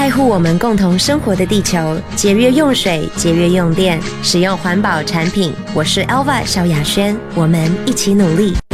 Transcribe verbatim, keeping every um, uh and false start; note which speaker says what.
Speaker 1: 爱护我们共同生活的地球，节约用水，节约用电，使用环保产品。我是 Elva 萧亚轩，我们一起努力。